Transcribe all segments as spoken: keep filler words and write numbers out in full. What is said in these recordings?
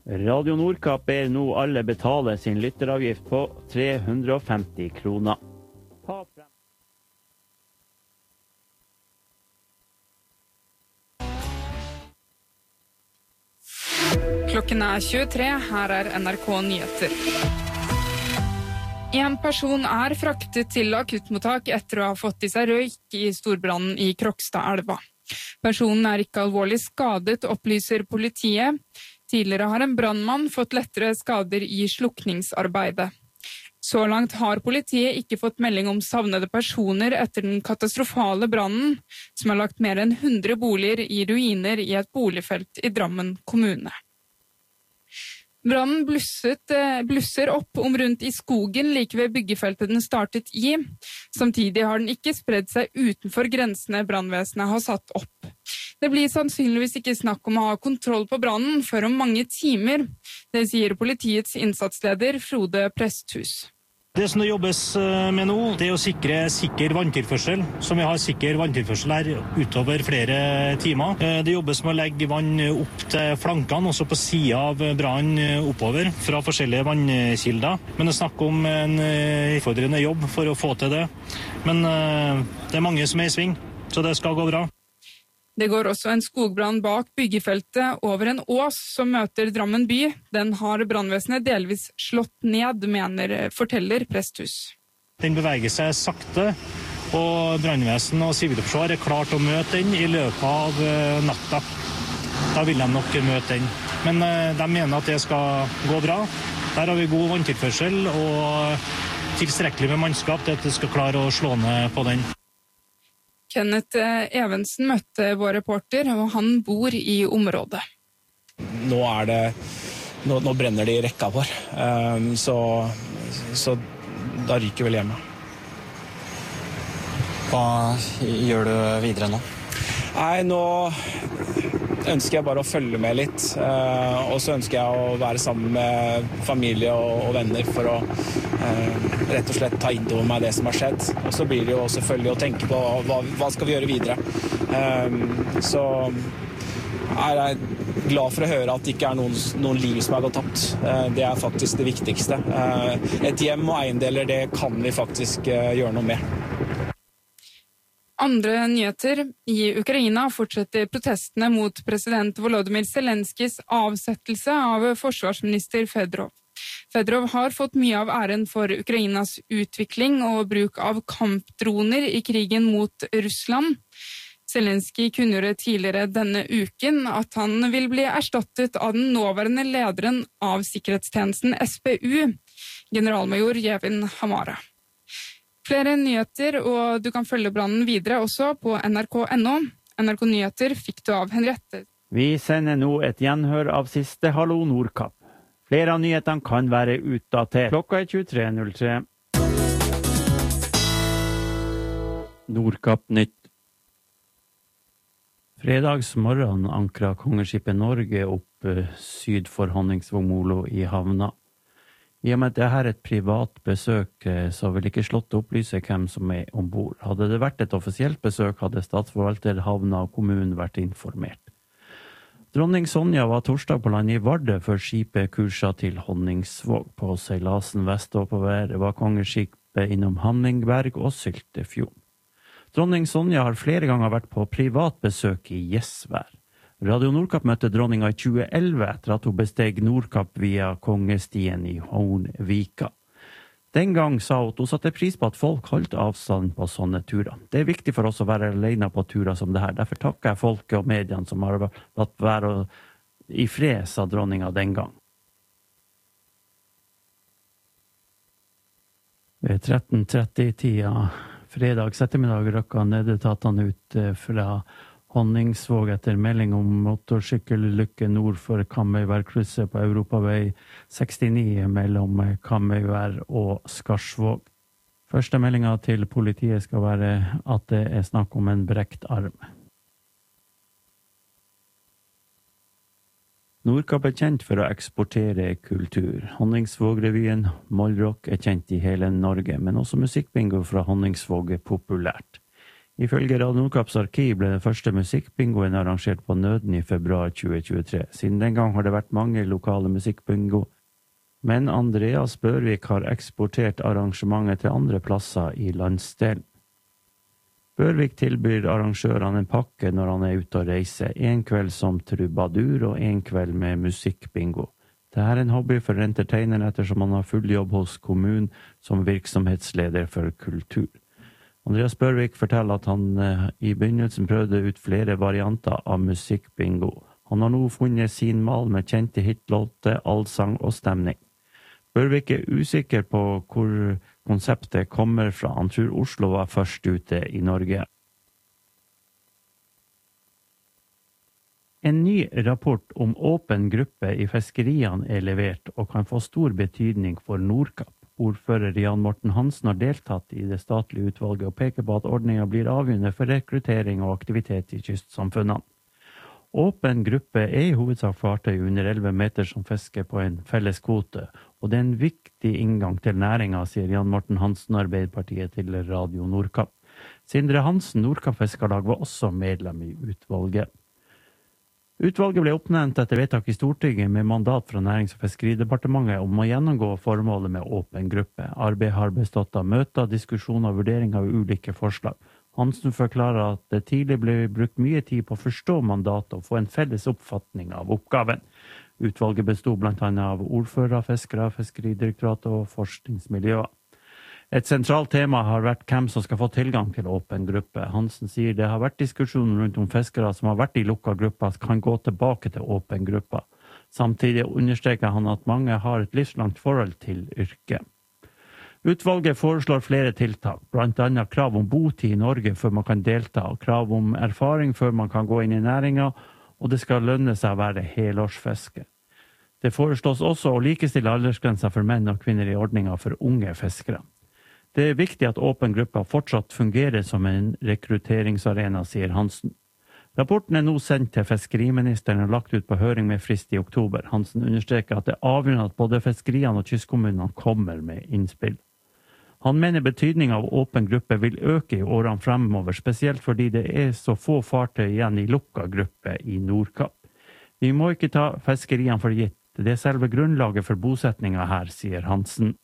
Radio Nordkapp ber nå alle betale sin lytteravgift på tre hundre og femti kroner. Ta frem. Klokken er tjuetre, her er N R K Nyheter. En person er fraktet til akuttmottak etter å ha fått i seg røyk i storbrannen i Krokstadelva. Personen er ikke alvorlig skadet, opplyser politiet. Tidligere har en brannmann fått lettere skader i slukningsarbeidet. Så langt har politiet ikke fått melding om savnede personer etter den katastrofale brannen, som har lagt mer enn hundre boliger i ruiner i et boligfelt i Drammen kommune. Brannen blusset, blusser opp om rundt i skogen like ved byggefeltet den startet i. Samtidig har den ikke spredd seg utenfor grensene brannvesenet har satt opp. Det blir sannsynligvis ikke snakk om å ha kontroll på brannen før om mange timer. Det sier politiets innsatsleder Frode Presthus. Det som det jobbes med nå, det er å sikre sikker vanntilførsel, som vi har sikker vanntilførsel her utover flere timer. Det jobbes med å legge vann opp til flankene, også på siden av brannen oppover, fra forskjellige vannkilder. Men det er snakk om en utfordrende jobb for å få til det. Men det er mange som er i sving, så det skal gå bra. Det går også en skogbrann bak byggefeltet over en ås som møter Drammen by. Den har brannvesenet delvis slått ned, mener forteller Presthus. Den beveger seg sakte, og brannvesen og sivilforsvar er klart å møte den i løpet av natta. Da vil de nok møte den. Men de mener at det skal gå bra. Der har vi god vanntilførsel og tilstrekkelig med mannskap til at det skal klare å slå ned på den. Kenneth Evensen møtte vår reporter, og han bor i området. Nå er det, nå, nå brenner det i rekka vår, um, så, så da ryker vel hjemme. Hva gjør du videre nå? Nei, nå ønsker jeg bare å følge med litt, uh, og så ønsker jeg å være sammen med familie og, og venner for å uh, rett og slett ta inn over meg det som har skjedd. Og så blir det jo selvfølgelig å tenke på hva, hva skal vi gjøre videre. Um, så er jeg glad for å høre at det ikke er noen, noen liv som er gått tapt. Uh, det er faktisk det viktigste. Uh, et hjem og eiendeler, det kan vi faktisk uh, gjøre noe med. Andre nyheter. I Ukraina fortsetter protestene mot president Volodymyr Zelenskys avsettelse av forsvarsminister Fedorov. Fedorov har fått mye av æren for Ukrainas utvikling og bruk av kampdroner i krigen mot Russland. Zelensky kunngjorde tidligere denne uken at han vil bli erstattet av den nåværende lederen av sikkerhetstjenesten S B U, generalmajor Jevin Hamara. Flere nyheter, og du kan følge brannen videre også på N R K punktum N O. N R K Nyheter fikk du av Henriette. Vi sender nå et gjenhør av siste Hallo Nordkapp. Flere av nyhetene kan være utdatert. Klokka er tjuetre null tre. Nordkapp nytt. Fredagsmorgen ankret kongeskipet Norge opp syd for Honningsvåg-Molo i havna. I og med at dette er et privat besøk, så vil ikke Slottet opplyse hvem som er ombord. Hadde det vært et offisielt besøk, hadde statsforvalter, havna og kommunen vært informert. Dronning Sonja var torsdag på land i Vardø før skipet kurset til Honningsvåg. På seilasen vestoppover var kongeskipet innom Hanningberg og Syltefjorden. Dronning Sonja har flere ganger vært på privat besøk i Gjesvær. Radio Nordkapp møtte dronninga i tjue elleve etter at hun besteg Nordkapp via Kongestien i Hornvika. Den gang sa hun at hun satte pris på at folk holdt avstand på sånne turer. Det er viktig for oss å være alene på turer som det her. Derfor takker jeg folket og mediene som har latt være i fred, sa dronninga den gang. Ved tretten tretti-tida fredags ettermiddag røkka nødetatene ut fra Honningsvåg etter melding om motorsykkelulykke nord for Kamøyværkrysset på Europavei sekstini mellom Kamøyvær og Skarsvåg. Første meldinga til politiet skal være at det er snakk om en brekt arm. Nordkapp er kjent for å eksportere kultur. Honningsvåg-revyen Mollrock er kjent i hele Norge, men også musikkbingo fra Honningsvåg er populært. Ifølge Radio Nordkapps arkiv ble den første musikkbingoen arrangert på Nøden i februar tjue tjuetre. Siden den gang har det vært mange lokale musikkbingo, men Andreas Børvik har eksportert arrangementet til andre plasser i landsdelen. Børvik tilbyr arrangørene en pakke når han er ute og reiser, en kveld som trubadur og en kveld med musikkbingo. Dette er en hobby for entertaineren ettersom han har full jobb hos kommunen som virksomhetsleder for kultur. Andreas Børvik forteller at han eh, i begynnelsen prøvde ut flere varianter av musikkbingo. Han har nå funnet sin mal med kjente hitlåter, allsang og stemning. Børvik er usikker på hvor konseptet kommer fra. Han tror Oslo var først ute i Norge. En ny rapport om åpen gruppe i fiskeriene er levert og kan få stor betydning for Nordkapp. Ordfører Jan Morten Hansen har deltatt i det statlige utvalget og peker på at ordningen blir avgjørende for rekruttering og aktivitet i kystsamfunnene. Åpen gruppe er i hovedsak fartøy under elleve meter som fisker på en felles kvote, og det er en viktig inngang til næringen, sier Jan Morten Hansen, Arbeiderpartiet til Radio Nordkapp. Sindre Hansen, Nordkapp Fiskarlag, var også medlem i utvalget. Utvalget ble oppnevnt etter vedtak i Stortinget med mandat fra Nærings- og fiskeridepartementet om å gjennomgå formålet med åpen gruppe. Arbeid har bestått av møter, diskusjoner og vurderinger av ulike forslag. Hansen forklarer at det tidlig ble brukt mye tid på å forstå mandatet og få en felles oppfatning av oppgaven. Utvalget bestod blant annet av ordførere, fiskere, fiskeridirektoratet og forskningsmiljøer. Et sentralt tema har vært hvem som skal få tilgang til åpen gruppe. Hansen sier det har vært diskusjoner rundt om fiskere som har vært i lukka grupper kan gå tilbake til åpen grupper. Samtidig understreker han at mange har et livslangt forhold til yrket. Utvalget foreslår flere tiltak, blant annet krav om botid i Norge før man kan delta, og krav om erfaring før man kan gå inn i næringen, og det skal lønne seg å være helårsfiske. Det foreslås også å likestille aldersgrenser for menn og kvinner i ordninger for unge fiskere. Det er viktig at åpen gruppe fortsatt fungerer som en rekrutteringsarena, sier Hansen. Rapporten er nå sendt til fiskeriministeren og lagt ut på høring med frist i oktober. Hansen understreker at det er avgjørende at både fiskeriene og kystkommunene kommer med innspill. Han mener betydningen av åpen gruppe vil øke i årene fremover, spesielt fordi det er så få fartøy igjen i lukka gruppe i Nordkapp. Vi må ikke ta fiskeriene for gitt. Det er selve grunnlaget for bosetningen her, sier Hansen.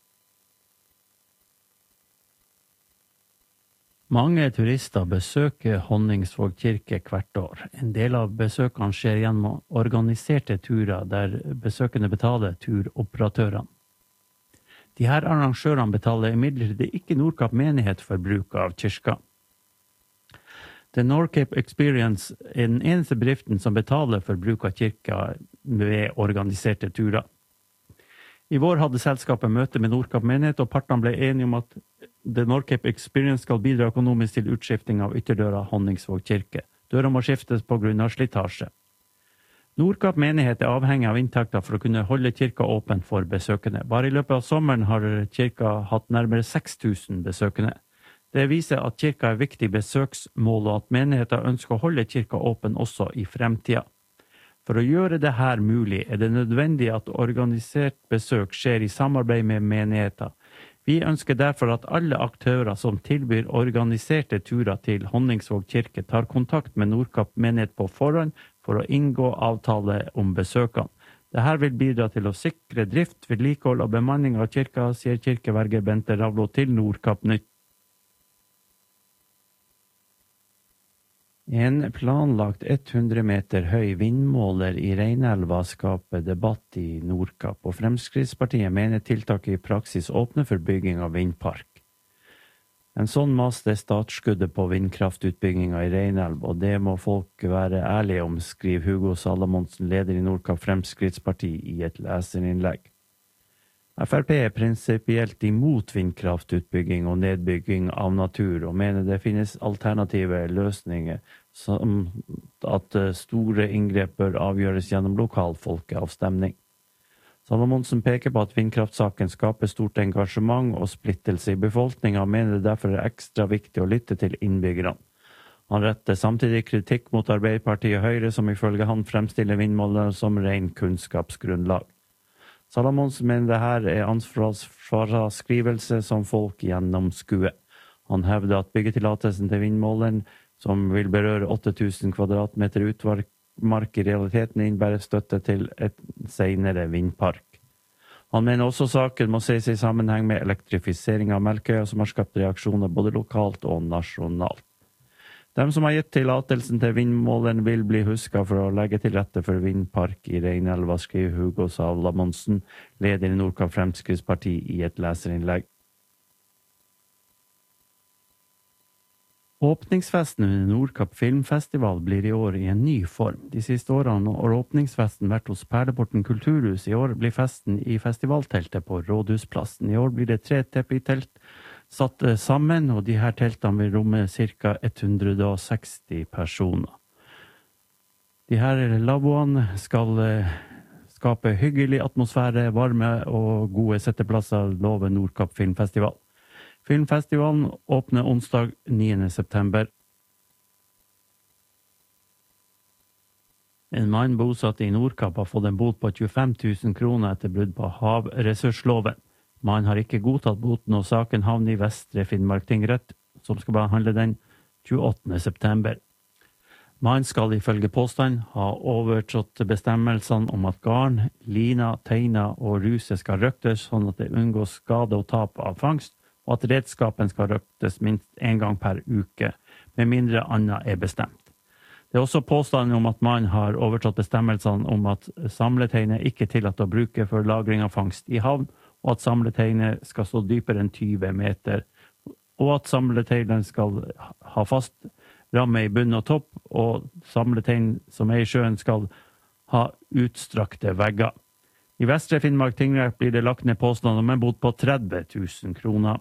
Mange turister besøker Honningsvåg kirke hvert år. En del av besøkene skjer gjennom organiserte turer der besøkende betaler turoperatørene. De her arrangørene betaler imidlertid ikke Nordkapp menighet for bruk av kirka. The Nordcape Experience er den eneste bedriften som betaler for bruk av kirka ved organiserte turer. I vår hadde selskapet møte med Nordkapp menighet, og partene ble enige om at The Nordcape Experience skal bidra økonomisk til utskifting av ytterdøra Honningsvåg kirke. Døra må skiftes på grunn av slitasje. Nordkapp menighet er avhengig av inntekter for å kunne holde kirka åpen for besøkende. Bare i løpet av sommeren har kirka hatt nærmere seks tusen besøkende. Det viser at kirka er viktig besøksmål, og at menigheten ønsker å holde kirka åpen også i fremtiden. For å gjøre det her mulig er det nødvendig at organisert besøk skjer i samarbeid med menigheter. Vi ønsker derfor at alle aktører som tilbyr organiserte turer til Honningsvåg kirke tar kontakt med Nordkapp menighet på forhånd for å inngå avtale om besøkene. Dette vil bidra til å sikre drift, vedlikehold og bemanning av kirka, sier kirkeverger Bente Ravlo til Nordkapp Nytt. En planlagt hundre meter høy vindmåler i Reinelva skaper debatt i Nordkapp, og Fremskrittspartiet mener tiltaket i praksis åpner for bygging av vindpark. En sånn mast er startskuddet på vindkraftutbygginga i Reinelva, og det må folk være ærlige om, skriver Hugo Salamonsen, leder i Nordkapp Fremskrittsparti, i et leserinnlegg. Frp er prinsipielt imot vindkraftutbygging og nedbygging av natur, og mener det finnes alternative løsninger, som at store inngrep bør avgjøres gjennom lokal folkeavstemning. Salamonsen peker på at vindkraftsaken skaper stort engasjement og splittelse i befolkningen, og mener det derfor er ekstra viktig å lytte til innbyggerne. Han retter samtidig kritikk mot Arbeiderpartiet og Høyre, som ifølge han fremstiller vindmåler som ren kunnskapsgrunnlag. Salamonsen mener det her er ansvarsfraskrivelse som folk gjennomskuer. Han hevder at byggetillatelsen til vindmåleren, som vil berøre åtte tusen kvadratmeter utmark, i realiteten innebærer støtte til et senere vindpark. Han mener også saken må ses i sammenheng med elektrifisering av Melkøya, som har skapt reaksjoner både lokalt og nasjonalt. De som har gitt tillatelsen til vindmåleren vil bli husket for å legge til rette for vindpark i Reinelva, skriver Hugo Salamondsen, leder i Nordkapp Fremskrittsparti, i et leserinnlegg. Åpningsfesten under Nordkapp Filmfestival blir i år i en ny form. De siste årene har åpningsfesten vært hos Perleporten Kulturhus. I år blir festen i festivalteltet på Rådhusplassen. I år blir det tre teppitelt satt sammen, og de her teltene vil romme ca. hundre og seksti personer. De her laboene skal skape hyggelig atmosfære, varme og gode setteplasser, lover Nordkapp Filmfestival. Filmfestivalen åpner onsdag niende september. En mann bosatt i Nordkapp har fått en bot på tjuefem tusen kroner etter brudd på havressursloven. Mannen har ikke godtatt boten, og saken havner i Vestre Finnmark tingrett, som skal behandle den tjueåttende september. Mannen skal ifølge påstand ha overtrådt bestemmelsene om at garn, lina, teina og ruse skal røktes, sånn at det unngås skade og tap av fangst, og at redskapen skal røktes minst en gang per uke, med mindre annet er bestemt. Det er også påstanden om at man har overtrådt bestemmelsene om at samleteinet ikke er tillatt å bruke for lagring av fangst i havn, og at samleteinet skal stå dypere enn tyve meter, og at samleteinet skal ha fast ramme i bunn og topp, og samletein som er i sjøen skal ha utstrakte vegger. I Vestre Finnmark tingrett blir det lagt ned påstand om en bot på tretti tusen kroner.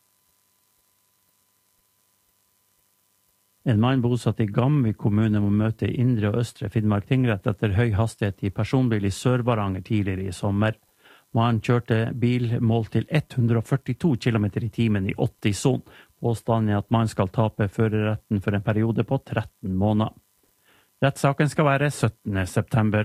En mann bosatt i Gamvik kommune må møte i Indre og Østre Finnmark tingrett etter høy hastighet i personbil i Sør-Varanger tidligere i sommer. Mannen kjørte bil målt til hundre og førtito kilometer i timen i åtti-sonen. Påstanden er at man skal tape førerretten for en periode på tretten måneder. Rettssaken skal være syttende september.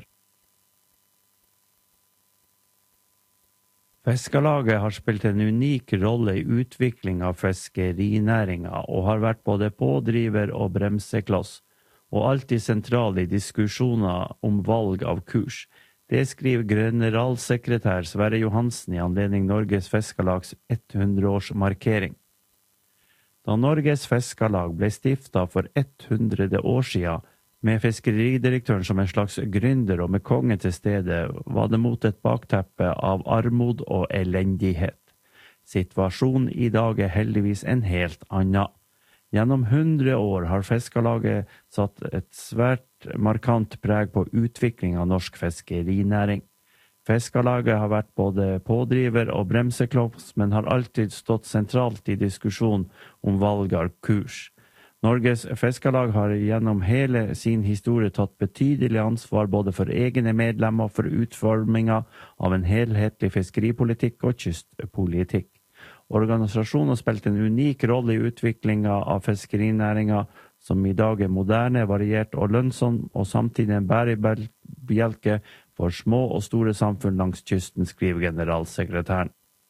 Fiskarlaget har spilt en unik rolle i utvikling av fiskerinæringa, og har vært både pådriver og bremsekloss, og alltid sentral i diskusjoner om valg av kurs. Det skriver generalsekretær Sverre Johansen i anledning Norges Fiskarlags hundre-årsmarkering. Da Norges Fiskarlag ble stiftet for hundre år siden, med fiskeridirektøren som en slags gründer og med kongen til stede, var det mot et bakteppe av armod og elendighet. Situasjonen i dag er heldigvis en helt annen. Gjennom hundre år har Fiskarlaget satt et svært markant preg på utvikling av norsk fiskerinæring. Fiskarlaget har vært både pådriver og bremsekloss, men har alltid stått sentralt i diskusjon om valg av kurs. Norges Fiskarlag har gjennom hele sin historie tatt betydelig ansvar både for egne medlemmer og for utforminga av en helhetlig fiskeripolitikk og kystpolitikk. Organisasjonen har spilt en unik rolle i utviklinga av fiskerinæringa, som i dag er moderne, variert og lønnsom, og samtidig en bærebjelke for små og store samfunn langs kysten, skriver generalsekretæren.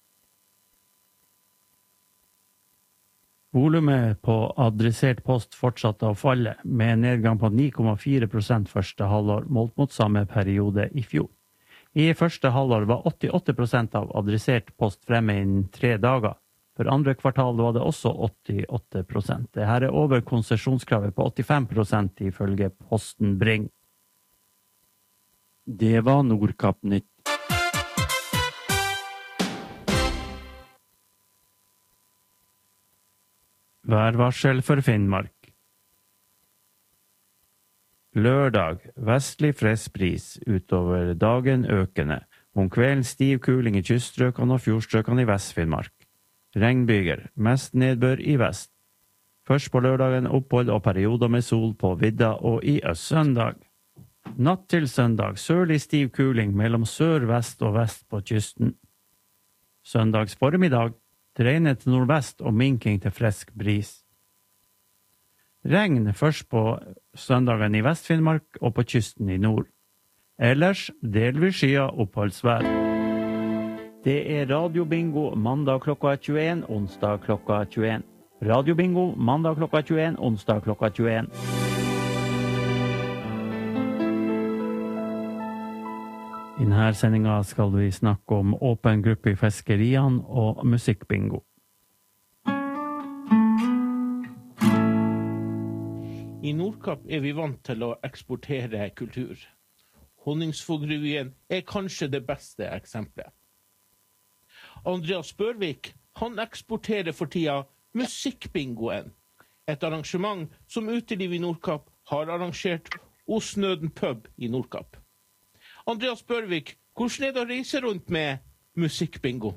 Volumet på adressert post fortsatte å falle, med en nedgang på ni komma fire prosent første halvår, målt mot samme periode i fjor. I første halvår var åttiåtte prosent av adressert post fremme innen tre dager. For andre kvartal var det også åttiåtte prosent. Dette er over konsesjonskravet på åttifem prosent ifølge Posten Bring. Det var Nordkapp Nytt. Værvarsel for Finnmark. Lørdag, vestlig frisk bris, utover dagen økende. Om kvelden stiv kuling i kyststrøkene og fjordstrøkene i Vest-Finnmark. Regnbyger, mest nedbør i vest. Først på lørdagen opphold og perioder med sol på vidda og i øst. Søndag. Natt til søndag, sørlig stiv kuling mellom sør, vest og vest på kysten. Søndags formiddag, dreiende til nordvest og minking til frisk bris. Regn først på søndagen i Vest-Finnmark og på kysten i nord. Ellers delvis skya oppholdsvær. Det er radiobingo mandag klokka tjueen, onsdag klokka tjueen. Radio Bingo, mandag klokka tjueen, onsdag klokka tjueen. I denne sendingen skal vi snakke om åpen gruppe i fiskeriene og musikkbingo. I Nordkapp er vi vant til å eksportere kultur. Honningsvågrevyen er kanskje det beste eksempelet. Andreas Børvik, han eksporterer for tida musikkbingoen, et arrangement som Uteliv i Nordkapp har arrangert hos Nøden pub i Nordkapp. Andreas Børvik, hvordan er det å reise rundt med musikkbingo?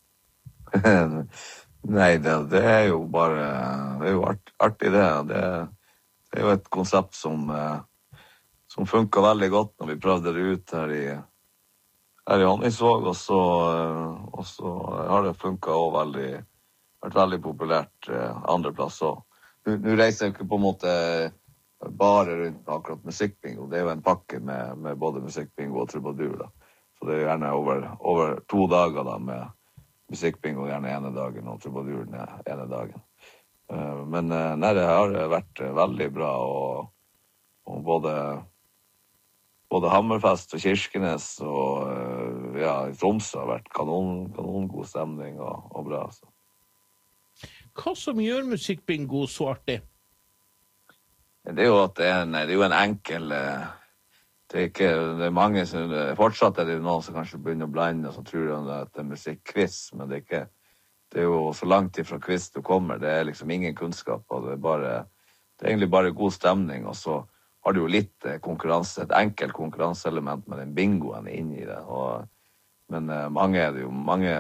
Nei, det, det er jo bare, det er jo art, artig det. det. Det er jo et konsept som, som funker veldig godt når vi prøvde det ut her i, her i Honningsvåg, og så, og så har det funket også veldig, vært veldig populært andre plasser. Nå, nå reiser jeg ikke på en måte bare rundt med akkurat musikkbingo. Det er jo en pakke med, med både musikkbingo og trubadur, da. Så det er gjerne over, over to dager da, med musikkbingo gjerne ene dagen, og trubaduren ene dagen. Men nei, det har vært veldig bra, og, og både, både Hammerfest og Kirkenes og ja, i Tromsø har vært kanon, kanon god stemning og, og bra. Så. Hva som gjør musikkbingo så artig? Det er jo at det er en, det er jo en enkel, det er ikke, det er mange som, fortsatt er det noen som kanskje begynner å blande, og så tror de at det er musikkquiz, men det er ikke, det er jo så langt ifra quiz du kommer, det er liksom ingen kunnskap, og det er bare, det er egentlig bare god stemning, og så har du jo litt konkurranse, et enkelt konkurranseelement med den bingoen inni det, og, men mange er det jo, mange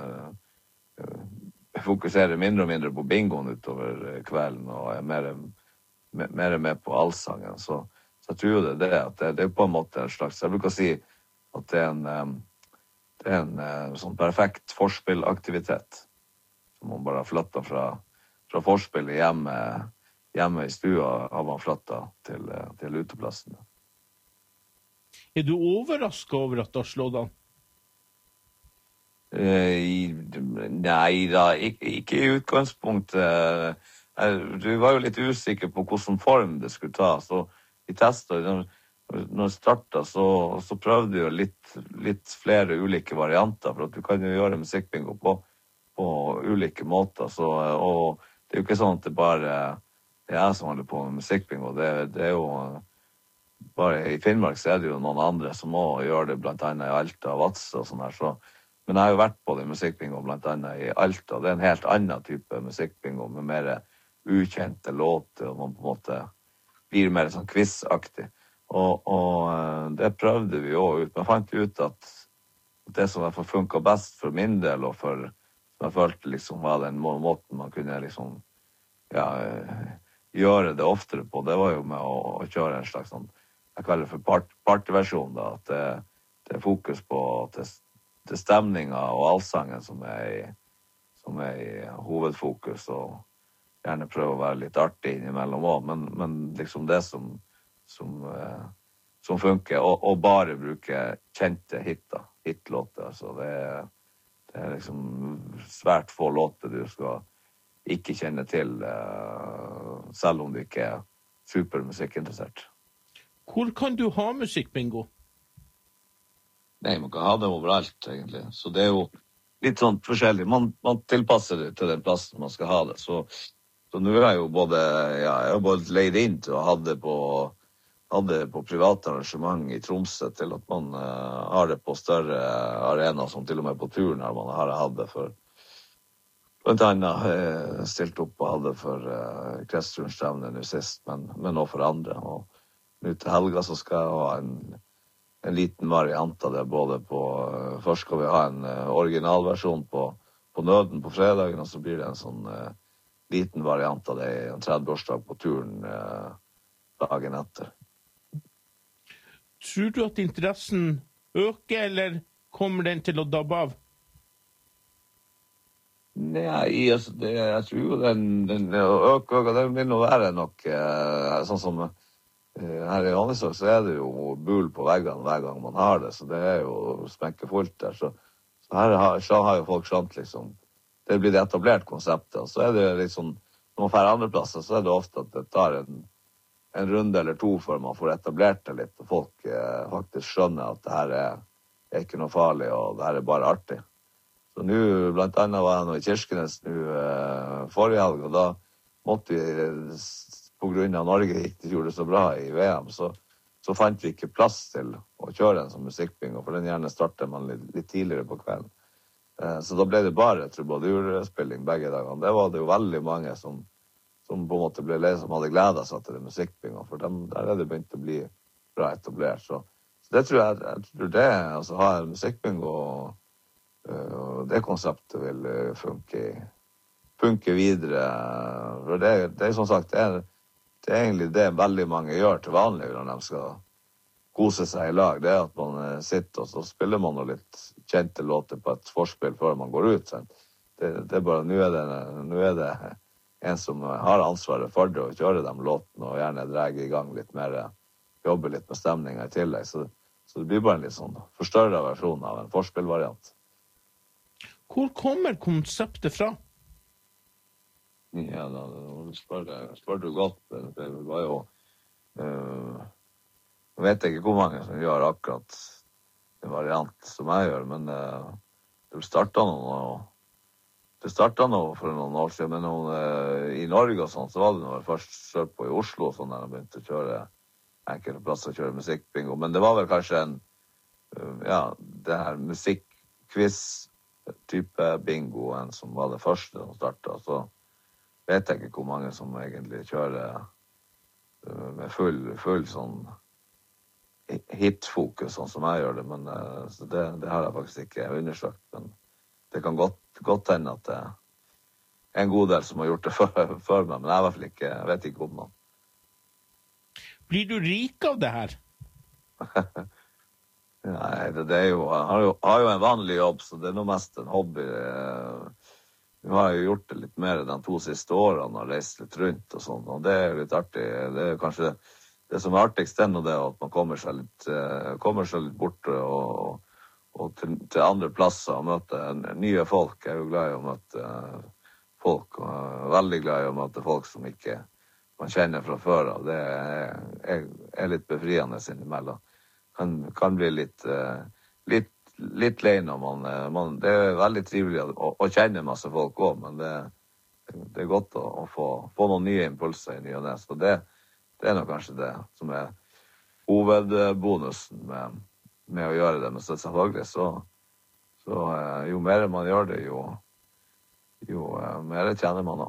fokuserer mindre og mindre på bingoen utover kvelden, og er mer mer med på allsangen, så, så jeg tror det, det, at det, det er på en måte en slags, jeg bruker å si at det er en, det er en sånn perfekt forspillaktivitet, som man bare har flyttet fra, fra forspillet hjemme, hjemme i stua, har man flyttet til, til uteplassen. Er du overrasket over at det har slått an? Uh, nei da, ikke, ikke i utgangspunktet. Du var jo litt usikker på hvordan form det skulle ta, så vi testet, når, når jeg startet, så, så prøvde jeg litt, litt flere ulike varianter, for at du kan jo gjøre musikkbingo på, på ulike måter, så, og det er jo ikke sånn at det bare det er jeg som holder på med musikkbingo, det, det er jo bare i Finnmark så er det jo noen andre som må gjøre det, blant annet i Alta og Vadsø og sånn her, så, men jeg har jo vært på det musikkbingo blant annet i Alta, det er en helt annen type musikkbingo med mer ukjente låter, og man på en måte blir mer sånn quizaktig. Og, og det prøvde vi jo ut. Man fant ut at det som i hvert fall funket best for min del, og for, som jeg følte liksom var den måten man kunne liksom, ja, gjøre det oftere på, det var jo med å, å kjøre en slags sånn, jeg kaller det for part, partyversjon da, at det, det er fokus på det, det stemningen og allsangen som er i, som er i hovedfokus, og gjerne prøve å være litt artig innimellom også, men, men liksom det som, som, eh, som funker, og, og bare bruke kjente hitter, hitlåter, så det er, det er liksom svært få låter du skal ikke kjenne til, eh, selv om du ikke er supermusikkinteressert. Hvor kan du ha musikkbingo? Nei, man kan ha det overalt, egentlig, så det er jo litt sånn forskjellig. Man, man tilpasser det til den plassen man skal ha det, så Så nå er jeg jo både, ja, jeg har både leid inn til å ha det på, hadde på private arrangement i Tromsø til at man uh, har det på større arenaer, som til og med på turen her man har hatt det for, blant annet uh, stilt opp og hadde for uh, kretsturstevne nå sist, men, men også for andre. Og nå til helga så skal jeg ha en, en liten variant av det, både på, uh, først skal vi ha en uh, originalversjon på, på Nøden på fredagen, og så blir det en sånn uh, liten variant av det i en tredve-årsdag på turen eh, dagen etter. Tror du at interessen øker, eller kommer den til å dabbe av? Nei, altså, det, jeg tror jo den, den øker, og det vil nå være nok, eh, sånn som eh, her i Honningsvåg så er det jo bul på veggene hver gang man har det, så det er jo smekkefullt der, så, så her har, så har jo folk skjønt liksom, det blir det etablert konseptet, og så er det litt sånn når man får andre plasser, så er det ofte at det tar en, en runde eller to før man får etablert det litt, og folk eh, faktisk skjønner at det her er, er ikke noe farlig, og det her er bare artig. Så nå, blant annet var jeg nå i Kirkenes nå eh, forrige helg, og da måtte vi, på grunn av Norge gikk det gjorde det så bra i V M, så så fant vi ikke plass til å kjøre en sånn musikkbingo, for den gjerne starter man litt, litt tidligere på kvelden. Eh, så da ble det bare trubadurspilling begge dagene. Det var det jo veldig mange som, som på en måte ble lei, som hadde gledet seg til det musikkbingo, for dem, der er det begynt å bli bra etablert. Så, så det tror jeg, jeg tror det, altså ha en musikkbingo, uh, det konseptet vil funke, funke videre. For det, det er som sagt, det er Det er egentlig det veldig mange gjør til vanlig når de skal kose seg i lag. Det er at man sitter og så spiller man noe litt kjente låter på et forspill før man går ut. Det, det er bare, nå er det, nå er det en som har ansvaret for det å kjøre de låtene og gjerne drar i gang litt mer, jobbe litt med stemningen i tillegg. Så, så det blir bare en litt sånn forstørret versjon av en forspillvariant. Hvor kommer konseptet fra? Ja, da spør, spør du godt. Det var jo uh, jeg vet ikke hvor mange som gjør akkurat en variant som jeg gjør, men uh, det startet noe det startet noe for noen år siden, men noen, uh, i Norge og sånn, så var det når jeg først kjørte på i Oslo, sånn der jeg begynte å kjøre enkelte plasser å kjøre musikkbingo, men det var vel kanskje en uh, ja, det her musikkquiz type bingoen som var det første som startet, så vet jeg ikke hvor mange som egentlig kjører uh, med full, full sånn hitfokus, sånn som jeg gjør det, men uh, så det, det har jeg faktisk ikke undersøkt, men det kan godt, godt hende at det er en god del som har gjort det før, før meg, men jeg, i hvert fall ikke, jeg vet ikke om noen. Blir du rik av det her? Nei, det, det er jo, jeg har jo, har jo en vanlig jobb, så det er noe mest en hobby. Uh, Nå har jeg gjort det litt mer de to siste årene og reist litt rundt og sånn, og det er litt artig. Det er kanskje det som er artigst ennå det, at man kommer seg litt, kommer seg litt bort og, og til, til andre plasser og møter nye folk. Jeg er jo glad i å møte folk, og jeg er veldig glad i å møte folk som ikke man kjenner fra før av. Det er, er, er litt befriende innimellom. Kan, kan bli litt, litt litt lei når man, man, det er veldig trivelig å, å kjenne masse folk også, men det, det er godt å, å få, få noen nye impulser i ny og ne, så det, det er nok kanskje det som er hovedbonusen med, med å gjøre det, men så selvfølgelig så, så jo mer man gjør det, jo, jo mer kjenner man da.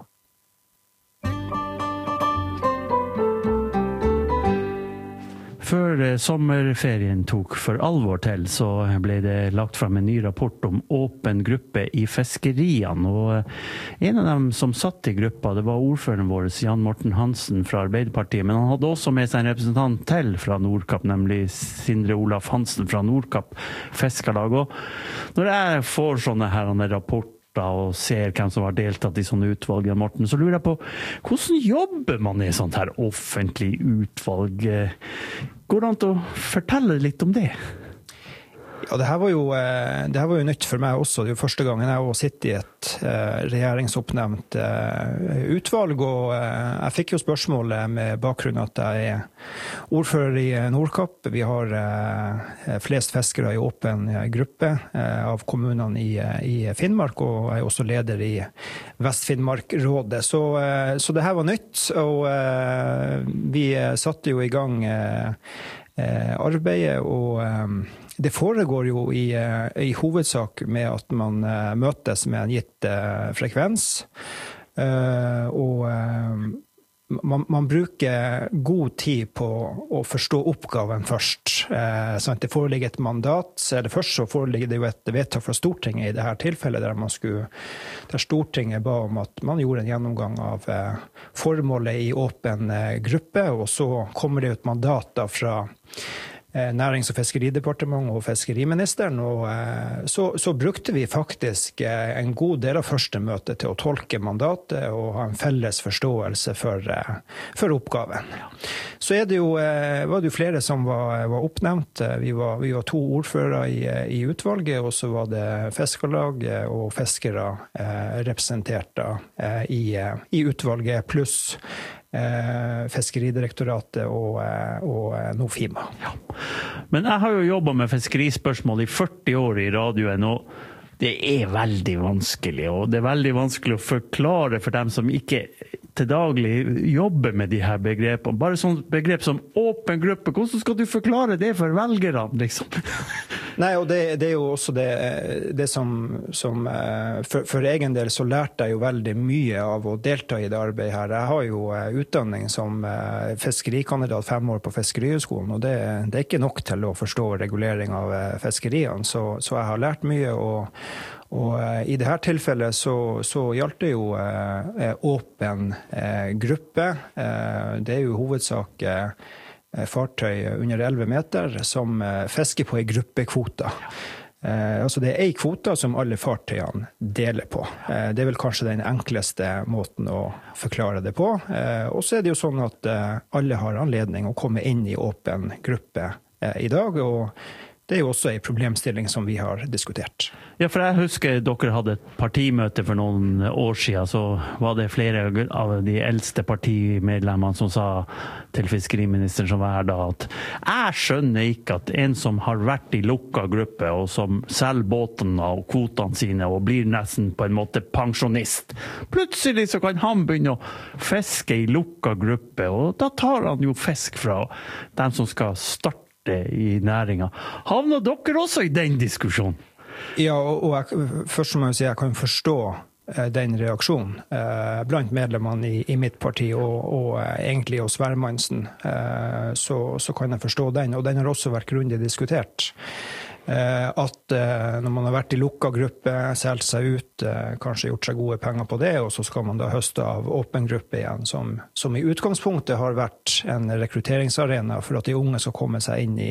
Før sommerferien tok for alvor til, så ble det lagt frem en ny rapport om åpen gruppe i fiskeriene. Og en av dem som satt i gruppa, det var ordføreren vår, Jan Morten Hansen fra Arbeiderpartiet. Men han hadde også med seg en representant til fra Nordkapp, nemlig Sindre Olaf Hansen fra Nordkapp Fiskarlag. Og når jeg får sånne her rapporter, og ser hvem som har deltatt i sånne utvalg, Jan Morten, så lurer jeg på, hvordan jobber man i sånt her offentlig utvalg? Går det an til å fortelle litt om det? Ja, det her var jo, det her var jo nytt for meg også. Det er jo første gangen jeg har sittet i et regjeringsoppnevnt utvalg, og jeg fikk jo spørsmålet med bakgrunn at jeg er ordfører i Nordkapp. Vi har flest fiskere i åpen gruppe av kommunene i, i Finnmark, og jeg er også leder i Vest-Finnmark-rådet. Så, så det her var nytt, og vi satte jo i gang arbeidet, og det foregår jo i, i hovedsak med at man møtes med en gitt frekvens, og man, man bruker god tid på å forstå oppgaven først. Det foreligger et mandat, eller først så foreligger det jo et vedtak fra Stortinget i dette tilfellet, der, man skulle, der Stortinget ba om at man gjorde en gjennomgang av formålet i åpen gruppe, og så kommer det et mandat da fra Nærings- og fiskeridepartementet og fiskeriministeren, og så, så brukte vi faktisk en god del av første møte til å tolke mandatet og ha en felles forståelse for, for oppgaven. Så er det jo, var det jo flere som var, var oppnevnt. Vi var, vi var to ordførere i, i utvalget, og så var det Fiskarlag og fiskere eh, representert eh, i, i utvalget, pluss Eh, Fiskeridirektoratet og, og Nofima. Ja. Men jeg har jo jobbet med fiskerispørsmål i førti år i radioen, og det er veldig vanskelig, og det er veldig vanskelig å forklare for dem som ikke til daglig jobber med de her begrepene. Bare sånn begrep som åpen gruppe, hvordan skal du forklare det for velgerne, liksom? Nei, og det, det er jo også det, det som, som for, for egen del så lærte jeg jo veldig mye av å delta i det arbeidet her. Jeg har jo utdanning som fiskerikandidat fem år på Fiskerihøgskolen, og det, det er ikke nok til å forstå regulering av fiskeriene, så, så jeg har lært mye, og, og i dette tilfellet så, så gjaldt det jo eh, åpen eh, gruppe. Eh, det er jo hovedsak eh, fartøy under elleve meter som fisker på en gruppekvote. Eh, altså det er en kvote som alle fartøyene deler på. Eh, det er vel kanskje den enkleste måten å forklare det på. Eh, og så er det jo sånn at eh, alle har anledning å komme inn i åpen gruppe eh, i dag, og det er jo også en problemstilling som vi har diskutert. Ja, for jeg husker dere hadde et partimøte for noen år siden, så var det flere av de eldste partimedlemmene som sa til fiskeriministeren som var her da, at jeg skjønner ikke at en som har vært i lukka gruppe, og som selger båtene og kvotene sine, og blir nesten på en måte pensjonist, plutselig så kan han begynne å fiske i lukka gruppe, og da tar han jo fisk fra dem som skal starte i næringa. Havner dere også i den diskusjonen? Ja, og, og jeg, først må jeg si jeg kan forstå eh, den reaksjonen eh, blant medlemmene i, i mitt parti, og, og eh, egentlig hos Værmannsen, eh, så, så kan jeg forstå den, og den har også vært grundig diskutert. Eh, at eh, når man har vært i lukka gruppe, selgt seg ut, eh, kanskje gjort seg gode penger på det, og så skal man da høste av åpen gruppe igjen, som, som i utgangspunktet har vært en rekrutteringsarena for at de unge skal komme seg inn i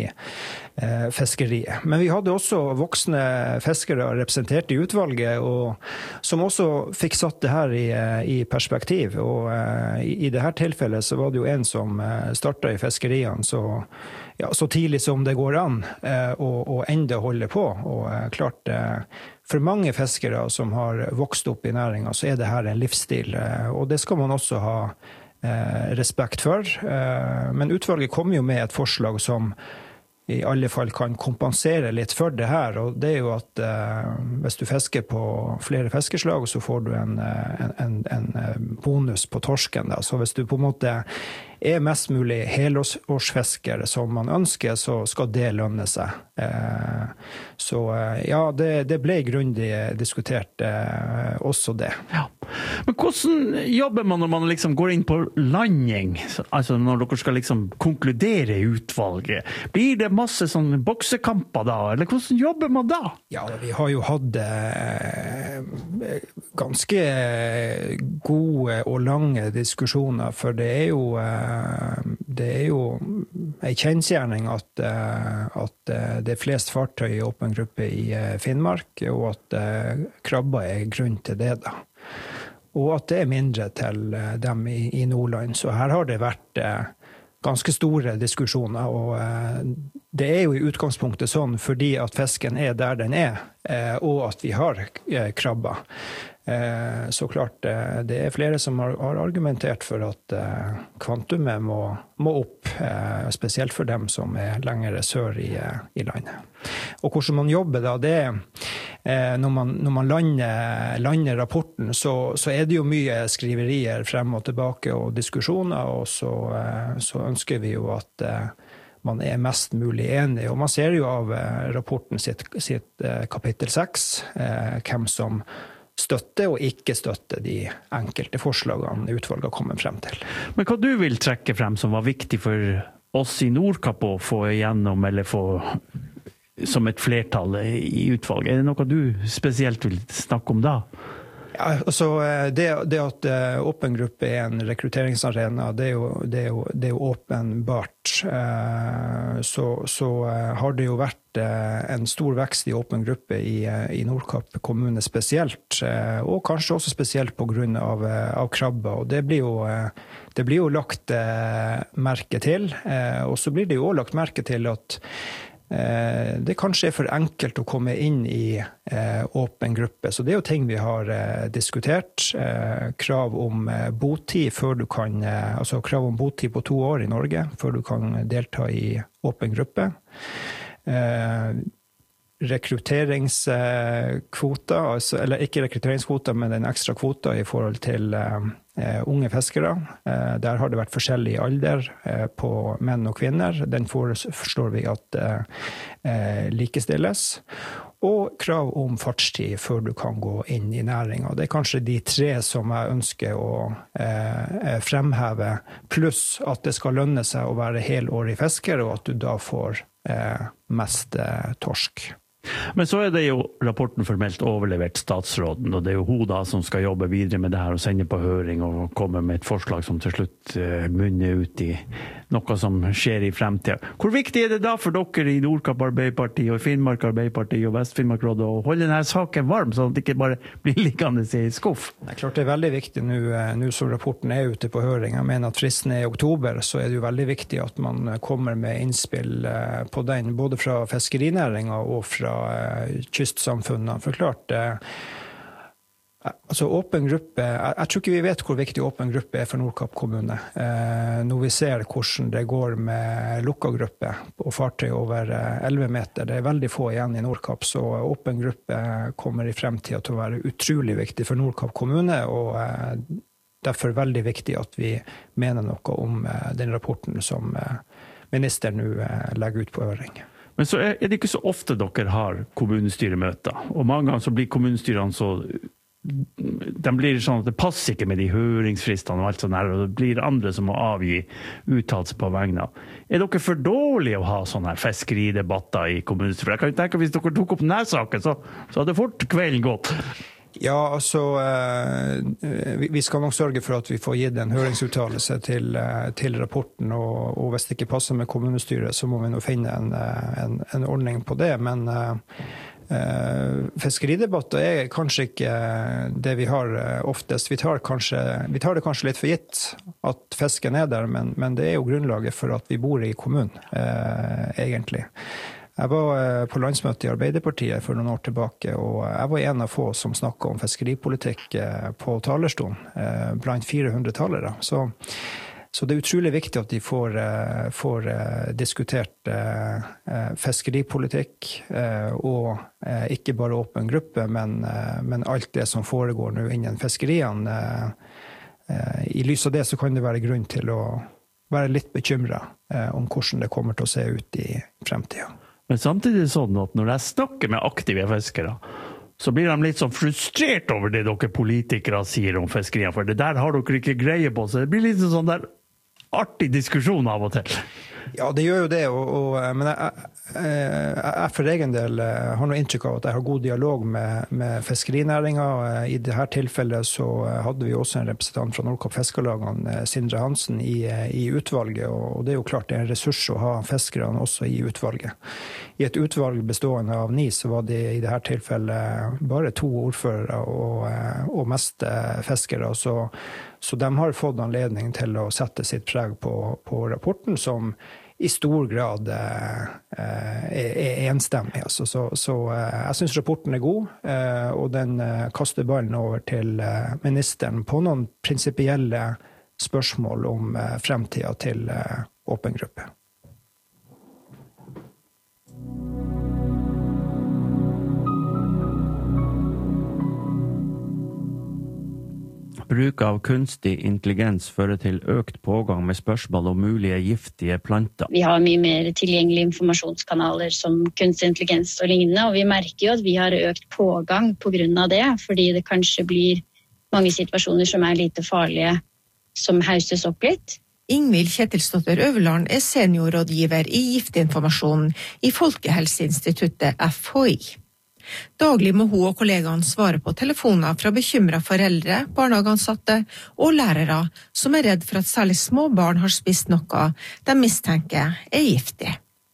eh, fiskeriet. Men vi hadde også voksne fiskere representert i utvalget, og som også fikk satt det her i, i perspektiv. Og eh, i, i dette tilfellet så var det jo en som eh, startet i fiskeriene, så, ja, så tidlig som det går an, eh, og, og enda holde på. Og eh, klart, eh, for mange fiskere som har vokst opp i næringen, så er det her en livsstil, eh, og det skal man også ha eh, respekt for. Eh, men utvalget kom jo med et forslag som i alle fall kan kompensere litt for det her, og det er jo at eh, hvis du fisker på flere fiskeslag, så får du en, en, en, en bonus på torsken. Da. Så hvis du på en måte er mest mulig helårsfisker som man ønsker, så skal det lønne seg. Eh, så eh, ja, det, det ble grundig diskutert eh, også det. Ja. Men hvordan jobber man når man liksom går inn på landing? Altså når dere skal liksom konkludere i utvalget? Blir det masse sånne boksekamper da, eller hvordan jobber man da? Ja, vi har jo hatt eh, ganske gode og lange diskusjoner, for det er jo eh, det er jo en kjensgjerning at, at det er flest fartøy i åpen gruppe i Finnmark, og at krabber er grunn til det da. Og at det er mindre til dem i, i Nordland. Så her har det vært ganske store diskusjoner, og det er jo i utgangspunktet sånn fordi at fisken er der den er, og at vi har krabber. Så klart, det er flere som har, har argumentert for at kvantumet må, må opp, spesielt for dem som er lengre sør i, i landet. Og hvordan man jobber da, det er når man, når man lander, lander rapporten, så, så er det jo mye skriverier frem og tilbake og diskusjoner, og så, så ønsker vi jo at man er mest mulig enig. Og man ser jo av rapporten sitt, sitt kapittel seks, hvem som støtte og ikke støtte de enkelte forslagene utvalget har kommet frem til. Men hva du vil trekke frem som var viktig for oss i Nordkapp å få igjennom, eller få som et flertall i utvalget? Er det noe du spesielt vil snakke om da? Ja, altså det, det at åpen gruppe er en rekrutteringsarena, det er jo, det er jo, det er jo åpenbart. Så, så har det jo vært en stor vekst i åpen gruppe i, i Nordkapp kommune spesielt, og kanskje også spesielt på grunn av, av krabber. Og det blir jo, det blir jo lagt merke til, og så blir det jo også lagt merke til at det kanskje er for enkelt å komme inn i eh, åpen gruppe. Så det er jo ting vi har eh, diskutert. Eh, krav om eh, botid før du kan, eh, altså krav om botid på to år i Norge før du kan delta i åpen gruppe. Eh, rekrutteringskvoter, altså, eller ikke rekrutteringskvoter, men en ekstra kvota i forhold til eh, unge fiskere. Eh, der har det vært forskjellig alder eh, på menn og kvinner. Den forstår vi at eh, likestilles. Og krav om fartstid før du kan gå inn i næringen. Det er kanskje de tre som jeg ønsker å eh, fremheve, pluss at det skal lønne seg å være helårig fisker, og at du da får eh, mest eh, torsk. Men så er det jo rapporten formelt overlevert statsråden, og det er jo hun da som skal jobbe videre med det her og sende på høring og komme med et forslag som til slutt uh, munner ut i noe som skjer i fremtiden. Hvor viktig er det da for dere i Nordkapp Arbeiderparti og Finnmark Arbeiderparti og Vest-Finnmark Råd å holde denne saken varm, sånn at det ikke bare blir liggende i skuff? Det er klart det er veldig viktig nå, nå som rapporten er ute på høring. Jeg mener at fristen er i oktober, så er det jo veldig viktig at man kommer med innspill på den, både fra fiskerinæringen og fra kystsamfunnene. For klart, altså åpen gruppe, jeg, jeg tror ikke vi vet hvor viktig åpen gruppe er for Nordkapp kommune. Eh, når vi ser hvordan det går med lukka gruppe og fartøy over elleve meter, det er veldig få igjen i Nordkapp, så åpen gruppe kommer i fremtiden til å være utrolig viktig for Nordkapp kommune, og eh, derfor veldig viktig at vi mener noe om eh, den rapporten som eh, ministeren nå eh, legger ut på høring. Men så er det ikke så ofte dere har kommunestyremøter, og mange ganger så blir kommunestyrene så, de blir sånn at det passer ikke med de høringsfristene og alt sånt her, og det blir andre som må avgi uttalelse på vegne av. Er dere for dårlige å ha sånne her fiskeridebatter i kommunestyret? For jeg kan jo tenke at hvis dere tok opp denne saken, så, så hadde fort kvelden gått. Ja, altså, vi skal nok sørge for at vi får gitt en høringsuttalelse til, til rapporten, og, og hvis det ikke passer med kommunestyret, så må vi nå finne en, en, en ordning på det. Men uh, fiskeridebatter er kanskje ikke det vi har oftest. Vi tar, kanskje, vi tar det kanskje litt for gitt at fisken er der, men, men det er jo grunnlaget for at vi bor i kommunen, uh, egentlig. Jeg var på landsmøte i Arbeiderpartiet for noen år tilbake, og jeg var en av få som snakket om fiskeripolitikk på talerstolen, blant fire hundre talere. Så, så det er utrolig viktig at de får, får diskutert fiskeripolitikk, og ikke bare åpen gruppe, men, men alt det som foregår nå innen fiskeriene. I lys av det så kan det være grunn til å være litt bekymret om hvordan det kommer til å se ut i fremtiden. Men samtidig er det sånn at når jeg snakker med aktive fiskere, så blir de litt sånn frustrert over det dere politikere sier om fiskeriene, for det der har dere ikke greie på, så det blir litt sånn der artig diskusjon av og til. Ja, det gjør jo det, og, og, men jeg, jeg, jeg for egen del har noe inntrykk av at jeg har god dialog med, med fiskerinæringen. I dette tilfellet så hadde vi også en representant fra Nordkapp Fiskerlagene, Sindre Hansen, i, i utvalget, og det er jo klart det er en ressurs å ha fiskerne også i utvalget. I et utvalg bestående av ni, så var det i dette tilfellet bare to ordførere og, og mest fiskere, så Så de har fått anledning til å sette sitt preg på, på rapporten, som i stor grad eh, er, er enstemmig. Altså. Så, så eh, jeg synes rapporten er god, eh, og den eh, kaster ballen over til eh, ministeren på noen prinsipielle spørsmål om eh, fremtiden til eh, åpen gruppe. Bruk av kunstig intelligens fører til økt pågang med spørsmål om mulige giftige planter. Vi har mye mer tilgjengelige informasjonskanaler som kunstig intelligens og lignende, og vi merker jo at vi har økt pågang på grunn av det, fordi det kanskje blir mange situasjoner som er lite farlige, som hauses opp litt. Ingvild Kjetilsdotter Øverland er seniorrådgiver i giftinformasjonen i Folkehelseinstituttet F H I. Daglig må hun og kollegaene svare på telefoner fra bekymrede foreldre, barnehageansatte og lærere som er redd for at særlig små barn har spist noe de mistenker er giftig.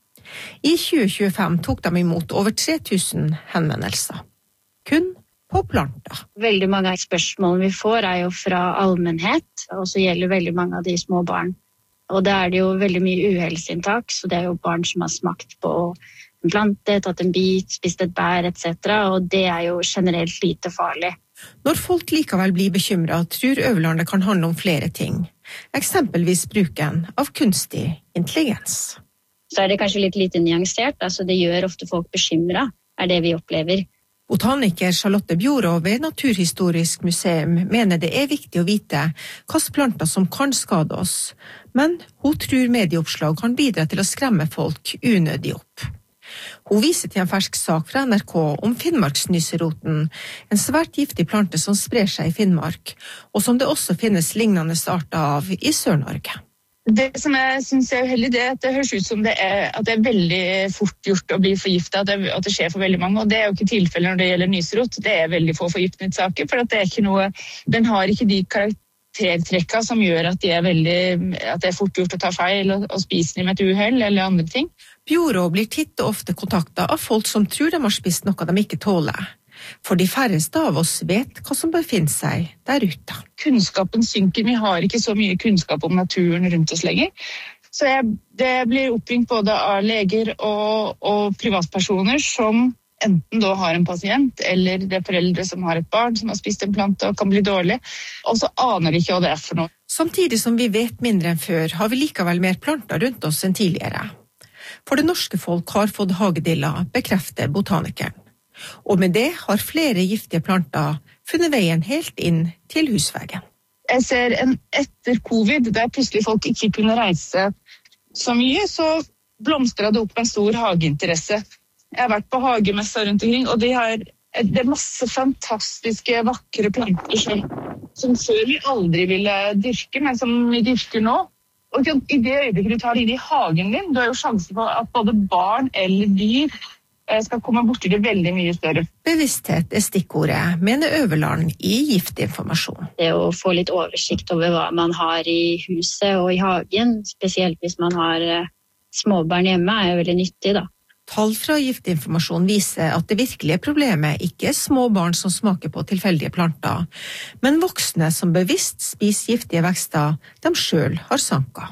I tjue tjuefem tok de imot over tre tusen henvendelser. Kun på planter. Veldig mange av spørsmålene vi får er jo fra allmennhet, og så gjelder veldig mange av de små barn. Og da er det jo veldig mye uhelseinntak, så det er jo barn som har smakt på en plante, tatt en bit, spist et bær, et cetera, og det er jo generelt lite farlig. Når folk likevel blir bekymret, tror Øverland det kan handle om flere ting. Eksempelvis bruken av kunstig intelligens. Så er det kanskje litt lite nyansert, altså det gjør ofte folk bekymret, er det vi opplever. Botaniker Charlotte Bjorå ved Naturhistorisk museum mener det er viktig å vite hvilke planter som kan skade oss, men hun tror medieoppslag kan bidra til å skremme folk unødig opp. Hun viser til en fersk sak fra N R K om Finnmarksnyseroten, en svært giftig plante som sprer seg i Finnmark, og som det også finnes lignende arter av i Sør-Norge. Det som jeg synes er uheldig, det er at det høres ut som det er, at det er veldig fort gjort å bli forgiftet, at det, at det skjer for veldig mange, og det er jo ikke tilfellet når det gjelder nyserot. Det er veldig få forgiftningssaker, for at det er ikke noe, den har ikke de karaktertrekkene som gjør at, de er veldig, at det er fort gjort å ta feil og, og spise dem med et uheld eller andre ting. Bjorå blir titt og ofte kontaktet av folk som tror de har spist noe de ikke tåler. For de færreste av oss vet hva som befinner seg der ute. Kunnskapen synker, vi har ikke så mye kunnskap om naturen rundt oss lenger. Så jeg, det blir oppringt både av leger og, og privatpersoner som enten da har en pasient, eller det er foreldre som har et barn som har spist en plante og kan bli dårlig, og så aner de ikke hva det er for noe. Samtidig som vi vet mindre enn før, har vi likevel mer planter rundt oss enn tidligere. For det norske folk har fått hagedilla, bekrefter botanikeren. Og med det har flere giftige planter funnet veien helt inn til husveggen. Jeg ser en etter covid, der plutselig folk ikke kunne reise så mye, så blomstret det opp en stor hageinteresse. Jeg har vært på hagemesser rundt omkring, og de har, det er masse fantastiske, vakre planter som, som før vi aldri ville dyrke, men som vi dyrker nå. Og i det øyeblikket du tar inn i hagen din, du har jo sjansen på at både barn eller dyr skal komme bort til det veldig mye større. Bevissthet er stikkordet, mener Øverland i Giftinformasjon. Det å få litt oversikt over hva man har i huset og i hagen, spesielt hvis man har småbarn hjemme, er jo veldig nyttig da. Tall fra Giftinformasjon viser at det virkelige problemet ikke er små barn som smaker på tilfeldige planter, men voksne som bevisst spiser giftige vekster de selv har sanket.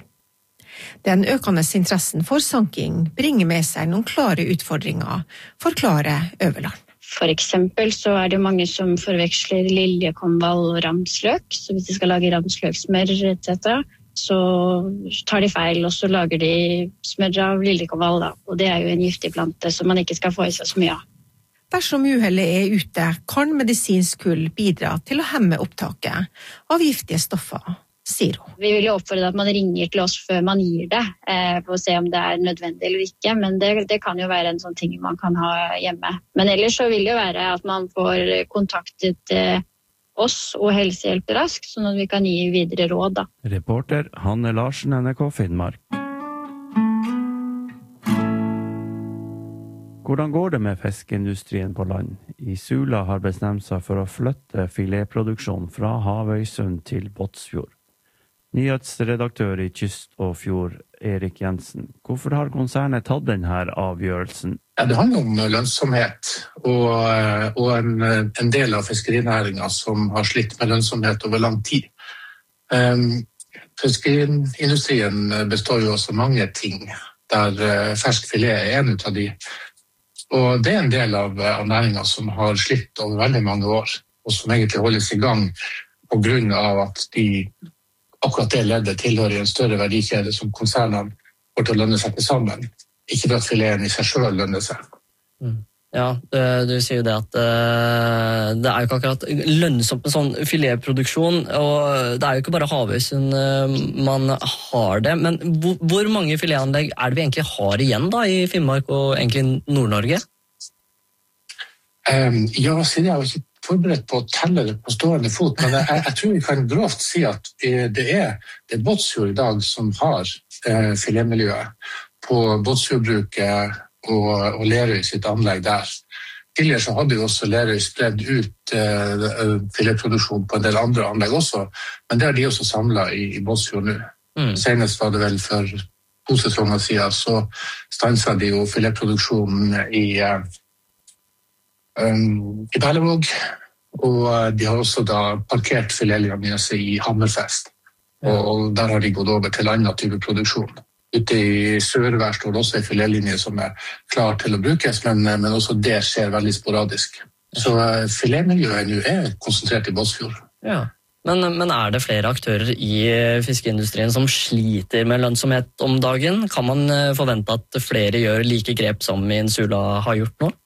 Den økende interessen for sanking bringer med seg noen klare utfordringer, forklarer Øverland. For eksempel så er det mange som forveksler liljekonvall og ramsløk, så hvis de skal lage ramsløksmør et cetera, så tar de feil, og så lager de smør av liljekonvall, da. Og det er jo en giftig plante som man ikke skal få i seg så mye av. Dersom uhellet er ute, kan medisinsk kull bidra til å hemme opptaket av giftige stoffer, sier hun. Vi vil jo oppfordre at man ringer til oss før man gir det, eh, for å se om det er nødvendig eller ikke, men det, det kan jo være en sånn ting man kan ha hjemme. Men ellers så vil det jo være at man får kontaktet eh, oss og helsehjelp raskt, sånn at vi kan gi videre råd da. Reporter Hanne Larsen, N R K Finnmark. Hvordan går det med fiskeindustrien på land? I Sula har bestemt seg for å flytte filetproduksjon fra Havøysund til Båtsfjord. Nyhetsredaktør i Kyst og Fjord, Erik Jensen. Hvorfor har konsernet tatt denne avgjørelsen? Ja, det handler om lønnsomhet, og, og en, en del av fiskerinæringen som har slitt med lønnsomhet over lang tid. Um, fiskerindustrien består jo også mange ting, der uh, fersk filet er en av de. Og det er en del av, av næringen som har slitt over veldig mange år, og som egentlig holdes i gang på grunn av at de akkurat det leddet tilhører en større verdikjede som konsernene får til å lønne seg til sammen. Ikke for at fileten i seg selv lønner seg. Mm. Ja, du sier jo det at uh, det er jo ikke akkurat lønnsomt med sånn filetproduksjon, og det er jo ikke bare Havøysund uh, man har det, men hvor, hvor mange filetanlegg er det vi egentlig har igjen da i Finnmark og egentlig Nord-Norge? Um, ja, siden jeg har ikke forberedt på å telle det på stående fot, men jeg, jeg tror vi kan grovt si at det er, det er Båtsfjord i dag som har uh, filetmiljøet på Båtsfjordbruket og, og Lerøy sitt anlegg der. Tidligere så hadde jo også Lerøy spredd ut uh, filetproduksjon på en del andre anlegg også, men det er de også samlet i, i Båtsfjord nå. Mm. Senest var det vel for to sesonger siden, så stanset de jo filetproduksjonen i, uh, um, i Berlevåg, og de har også da parkert filetlinjene i Hammerfest, ja. og, og der har de gått over til annen type produksjon. Ute i Sørvær står det også en filetlinje som er klar til å brukes, men, men også det skjer veldig sporadisk. Så uh, filetmiljøet nå er konsentrert i Båtsfjord. Ja. Men, men er det flere aktører i fiskeindustrien som sliter med lønnsomhet om dagen? Kan man forvente at flere gjør like grep som Insula har gjort nå?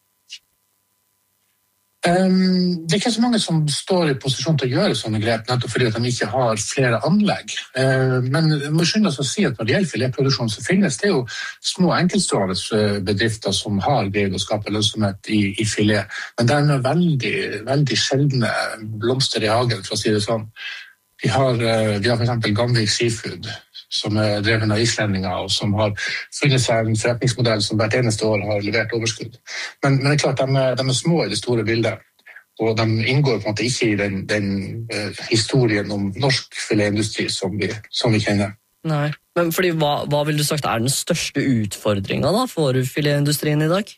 Um, det er ikke så mange som står i posisjon til å gjøre sånne grep, nettopp fordi at de ikke har flere anlegg. Uh, men jeg må skynde oss å si at når det gjelder filetproduksjon, så finnes det jo små enkeltstående bedrifter som har greid å skape lønnsomhet i, i filet. Men det er noe veldig, veldig sjeldne blomster i hagen, for å si det sånn. Vi har, uh, vi har for eksempel Gamvik Seafood, som er drevet av islendinger, og som har funnet seg en forretningsmodell som hvert eneste år har levert overskudd. Men, men det er klart, de er, de er små i det store bildet, og de inngår på en måte ikke i den, den uh, historien om norsk filetindustri som vi, som vi kjenner. Nei, men fordi hva, hva vil du sagt er den største utfordringen da for filetindustrien i dag?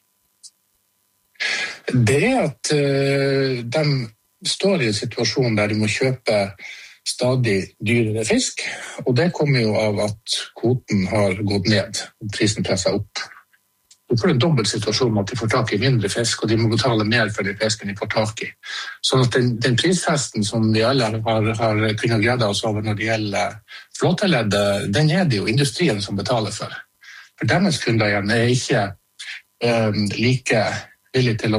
Det er at uh, de står i en situasjon der de må kjøpe stadig dyrere fisk, og det kommer jo av at kvoten har gått ned, og prisen presser opp. De får en dobbelt situasjon med at de får tak i mindre fisk, og de må betale mer for de fisken de får tak i. Sånn at den, den prisfesten som vi alle har, har kunnet glede oss over når det gjelder flåteleddet, den er det jo industrien som betaler for. For deres kunder igjen er ikke um, like villige til å